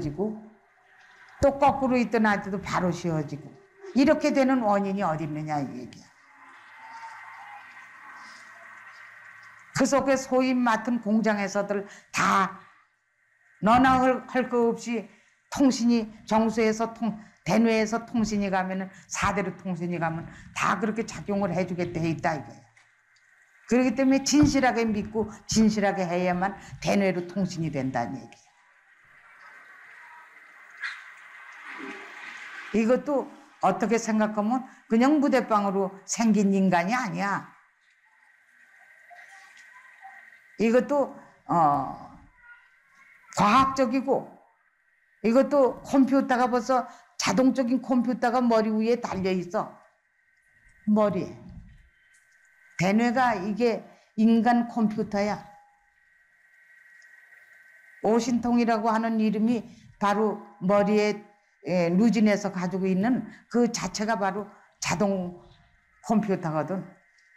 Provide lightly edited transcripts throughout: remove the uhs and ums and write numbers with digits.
휘어지고 또 거꾸로 있던 아이도 바로 휘어지고 이렇게 되는 원인이 어디 있느냐 이 얘기야. 그 속에 소임 맡은 공장에서들 다 너나 할 거 없이 통신이 정수에서 대뇌에서 통신이 가면은 사대로 통신이 가면 다 그렇게 작용을 해주게 돼 있다 이거야. 그렇기 때문에 진실하게 믿고 진실하게 해야만 대뇌로 통신이 된다는 얘기야. 이것도 어떻게 생각하면 그냥 무대빵으로 생긴 인간이 아니야. 이것도 과학적이고 이것도 컴퓨터가 벌써 자동적인 컴퓨터가 머리 위에 달려 있어. 머리에. 대뇌가 이게 인간 컴퓨터야. 오신통이라고 하는 이름이 바로 머리에 누진해서 가지고 있는 그 자체가 바로 자동 컴퓨터거든.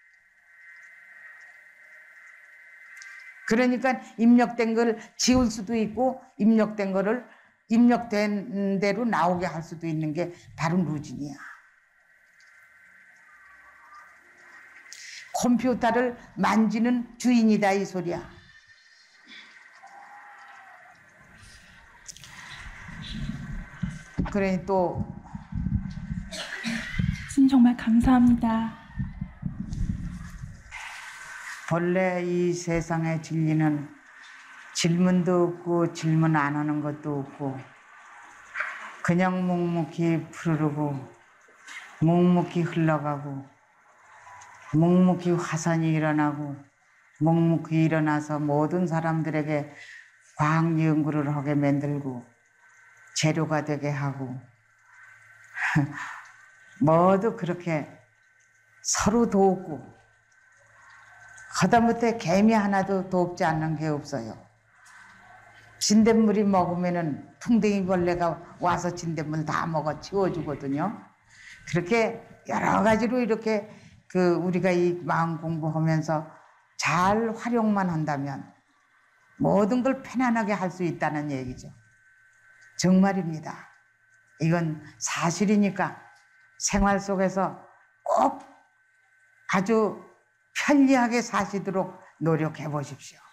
그러니까 입력된 걸 지울 수도 있고 입력된 거를 입력된 대로 나오게 할 수도 있는 게 바로 누진이야. 컴퓨터를 만지는 주인이다 이 소리야. 그러니 또 스님 정말 감사합니다. 본래 이 세상의 진리는 질문도 없고 질문 안 하는 것도 없고 그냥 묵묵히 푸르르고 묵묵히 흘러가고 묵묵히 화산이 일어나고 묵묵히 일어나서 모든 사람들에게 과학 연구를 하게 만들고 재료가 되게 하고 모두 그렇게 서로 돕고 하다못해 개미 하나도 돕지 않는 게 없어요. 진딧물이 먹으면은 풍뎅이 벌레가 와서 진딧물 다 먹어 치워주거든요. 그렇게 여러 가지로 이렇게 우리가 이 마음 공부하면서 잘 활용만 한다면 모든 걸 편안하게 할 수 있다는 얘기죠. 정말입니다. 이건 사실이니까 생활 속에서 꼭 아주 편리하게 사시도록 노력해 보십시오.